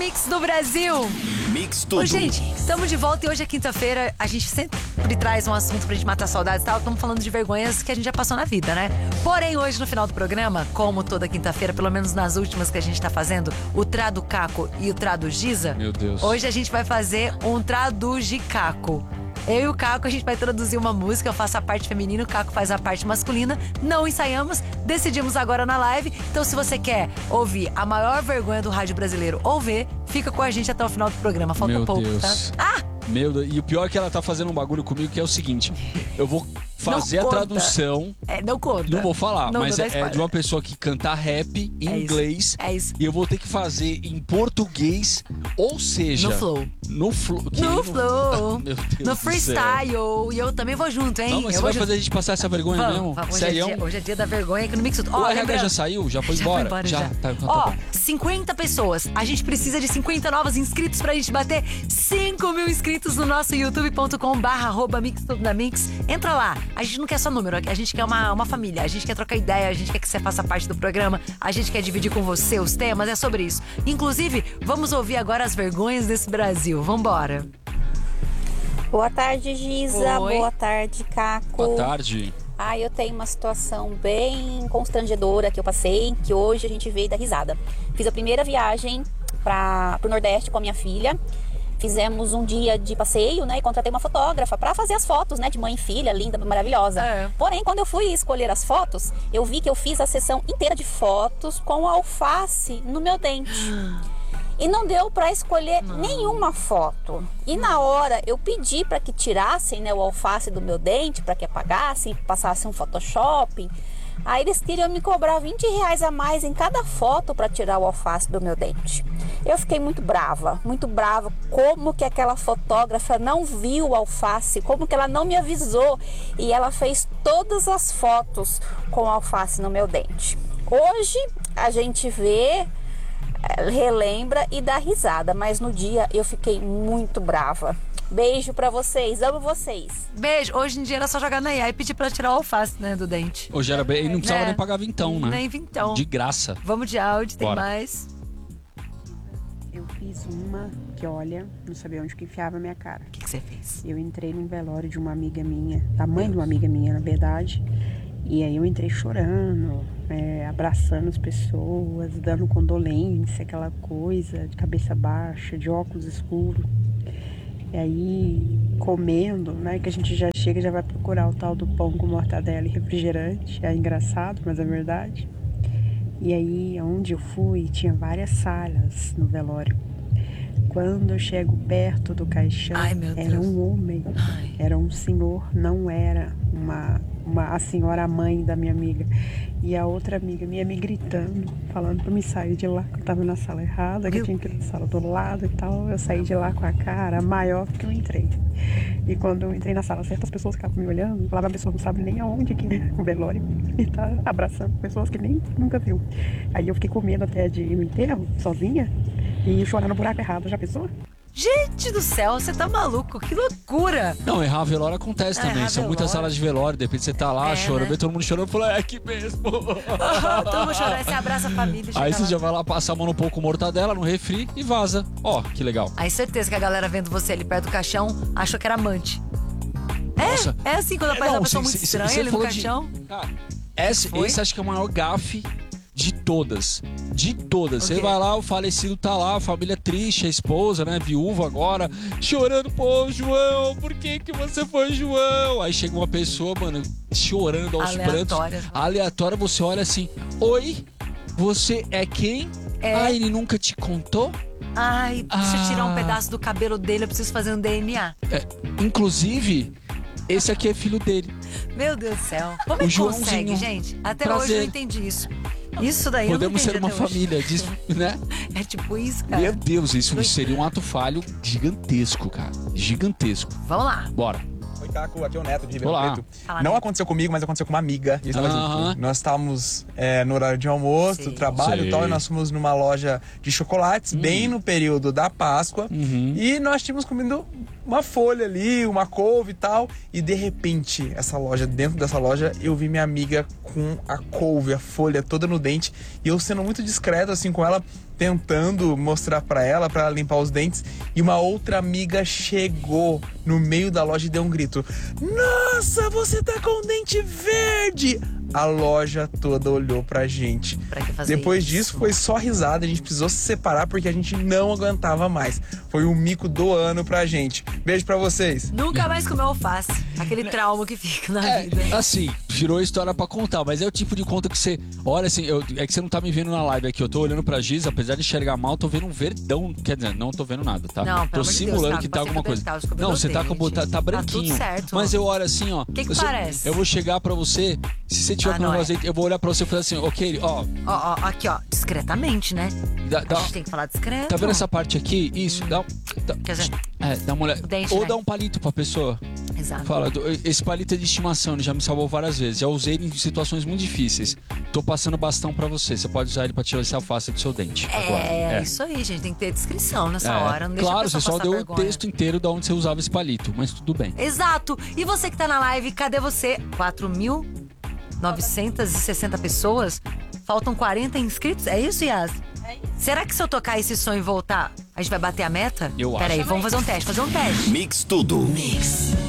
Mix do Brasil. Mix tudo. Ô, gente, estamos de volta e hoje é quinta-feira. A gente sempre traz um assunto pra gente matar saudades e tal. Estamos falando de vergonhas que a gente já passou na vida, né? Porém, hoje no final do programa, como toda quinta-feira, pelo menos nas últimas que a gente tá fazendo, o Traducaco e o Tradugiza. Meu Deus. Hoje a gente vai fazer um Tradugicaco. Eu e o Caco, a gente vai traduzir uma música. Eu faço a parte feminina, o Caco faz a parte masculina. Não ensaiamos, decidimos agora na live. Então, se você quer ouvir a maior vergonha do rádio brasileiro ou ver, fica com a gente até o final do programa. Falta Meu pouco, Deus. tá? Meu Deus. E o pior é que ela tá fazendo um bagulho comigo que é o seguinte: eu vou fazer Não a conta. tradução. Não conta. Não vou falar, Não, mas não dá é spoiler. de uma pessoa que canta rap em É isso, inglês. é isso. E eu vou ter que fazer em português, ou seja... No flow. No flow. No flow. Meu Deus No do céu. freestyle. E eu também vou junto, hein? Não, mas eu você vai vou fazer a gente passar essa vergonha mesmo? Vamos. Sério? Hoje é dia da vergonha aqui no Mix Tudo. O RH lembrando- já saiu? Já foi Já embora? foi embora, já. Tá, então Ó, tá bom. 50 pessoas. A gente precisa de 50 novos inscritos pra gente bater 5 mil inscritos no nosso youtube.com/Mix Tudo na Mix. Entra lá. A gente não quer só número, a gente quer uma família. A gente quer trocar ideia, a gente quer que você faça parte do programa. A gente quer dividir com você os temas, é sobre isso. Inclusive, vamos ouvir agora as vergonhas desse Brasil. Vambora. Boa tarde, Giza. Oi. Boa tarde, Caco. Boa tarde. Eu tenho uma situação bem constrangedora que eu passei, que hoje a gente veio dar risada. Fiz a primeira viagem pro Nordeste com a minha filha. Fizemos um dia de passeio, né? E contratei uma fotógrafa para fazer as fotos, né? De mãe e filha, linda, maravilhosa. É. Porém, quando eu fui escolher as fotos, eu vi que eu fiz a sessão inteira de fotos com alface no meu dente. E não deu para escolher nenhuma foto. E na hora eu pedi para que tirassem, né, o alface do meu dente, para que apagassem, passassem um Photoshop. Aí eles queriam me cobrar R$20 a mais em cada foto para tirar o alface do meu dente. Eu fiquei muito brava. Como que aquela fotógrafa não viu o alface? Como que ela não me avisou? E ela fez todas as fotos com o alface no meu dente. Hoje a gente vê, relembra e dá risada, mas no dia eu fiquei muito brava. Beijo pra vocês, amo vocês. Beijo. Hoje em dia era só jogar na IA e pedir pra tirar o alface, né, do dente. Hoje era bem... Não precisava Né? nem pagar vintão, né? Nem vintão. De graça. Vamos de áudio, tem Bora. mais. Eu fiz uma que, olha, não sabia onde que enfiava a minha cara. O que você fez? Eu entrei num velório de uma amiga minha, da mãe de uma amiga minha, na verdade. E aí eu entrei chorando, abraçando as pessoas, dando condolência, aquela coisa, de cabeça baixa, de óculos escuros. E aí, comendo, né, que a gente já chega e já vai procurar o tal do pão com mortadela e refrigerante. É engraçado, mas é verdade. E aí, onde eu fui, tinha várias salas no velório. Quando eu chego perto do caixão, Ai, meu era Deus. um homem, Ai. era um senhor, não era a senhora mãe da minha amiga. E a outra amiga minha me gritando, falando pra me sair de lá, que eu tava na sala errada, que eu tinha que ir na sala do lado e tal. Eu saí de lá com a cara maior que eu entrei. E quando eu entrei na sala, certas pessoas ficavam me olhando, falavam, a pessoa não sabe nem aonde que é o velório, e tá abraçando pessoas que nem nunca viu. Aí eu fiquei com medo até de ir no enterro, sozinha, e chorar no buraco errado, já pensou? Gente do céu, você tá maluco? Que loucura! Não, errar velório acontece também. errar São muitas velório. salas de velório. De repente você tá lá chorando, né? vê todo mundo chorando e fala, é aqui mesmo. Todo mundo chorando, você abraça a família. Aí chega você lá. já vai lá passar a mão no pão com mortadela, no refri e vaza. Ó, que legal. Aí certeza que a galera vendo você ali perto do caixão achou que era amante. Nossa. É assim, quando aparece uma pessoa muito estranha ali no falou caixão. Cara, Foi? esse acho que é o maior gafe de todas. De todas. O Você quê? vai lá, o falecido tá lá, a família triste, a esposa, né, viúva agora, chorando, pô, João, por que você foi, João? Aí chega uma pessoa, mano, chorando aos Aleatória. prantos. Aleatória, você olha assim, oi, você é quem? Ah, ele nunca te contou? Ai, deixa eu tirar um pedaço do cabelo dele, eu preciso fazer um DNA. Inclusive, esse aqui é filho dele. Meu Deus do céu. Como é O que Joãozinho. consegue, gente? Até Prazer. hoje eu não entendi isso. Isso daí Podemos eu ser não uma entendi até hoje. família, né? É tipo isso, cara. Meu Deus, isso seria um ato falho gigantesco, cara. Gigantesco. Vamos lá. Bora. Oi, Caco, aqui é o Neto de Ribeirão Olá. Preto. Fala, Não Neto. aconteceu comigo, mas aconteceu com uma amiga. E estava Aham. junto. Nós estávamos no horário de almoço, Sei. trabalho Sei. e tal, e nós fomos numa loja de chocolates, bem no período da Páscoa. Uhum. E nós tínhamos comido uma folha ali, uma couve e tal. E de repente, dentro dessa loja, eu vi minha amiga com a couve, a folha toda no dente. E eu sendo muito discreto assim com ela, tentando mostrar pra ela limpar os dentes. E uma outra amiga chegou no meio da loja e deu um grito: nossa, você tá com o dente verde! A loja toda olhou pra gente. Pra que fazer Depois isso? disso foi só risada, a gente precisou se separar porque a gente não aguentava mais. Foi o mico do ano pra gente. Beijo pra vocês. Nunca mais comeu alface. Aquele trauma que fica na vida. Assim, tirou a história pra contar, mas é o tipo de conta que você olha assim, é que você não tá me vendo na live aqui, eu tô olhando pra Giz, apesar de enxergar mal, tô vendo um verdão, quer dizer, não tô vendo nada, tá? Não, tô pelo amor de simulando Deus, que tá, tá alguma coisa. passei pro Não, você tá dente. com tá branquinho. Tá tudo certo. Mas eu olho assim, ó. Que você- parece? Eu vou chegar pra você, se você tiver com não um é. azeite, eu vou olhar pra você e falar assim, ok, ó, Ó, aqui, ó, discretamente, né? A gente tem que falar discreto. tá vendo essa parte aqui? Isso, Quer dizer, dá uma olhada. o dente, Ou né? dá um palito pra pessoa. exato. Fala, esse palito é de estimação, ele já me salvou várias vezes. Já usei ele em situações muito difíceis. Tô passando bastão pra você. Você pode usar ele pra tirar esse alface do seu dente. agora. Isso aí, gente. Tem que ter descrição nessa hora. Não deixa a Claro, pessoa você só passar deu vergonha. o texto inteiro de onde você usava esse palito, mas tudo bem. Exato. E você que tá na live, cadê você? 4.960 pessoas? Faltam 40 inscritos? É isso, Yas? É isso. Será que se eu tocar esse som e voltar, a gente vai bater a meta? Eu acho. Peraí, vamos fazer um teste, Mix tudo.